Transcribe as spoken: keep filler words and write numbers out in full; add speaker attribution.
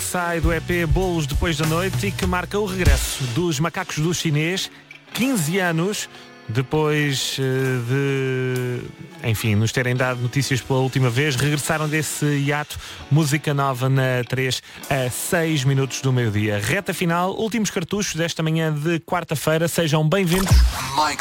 Speaker 1: sai do E P Bolos Depois da Noite e que marca o regresso dos Macacos do Chinês, quinze anos depois de, enfim, nos terem dado notícias pela última vez. Regressaram desse hiato. Música nova na três a seis minutos do meio-dia. Reta final, últimos cartuchos desta manhã de quarta-feira. Sejam bem-vindos.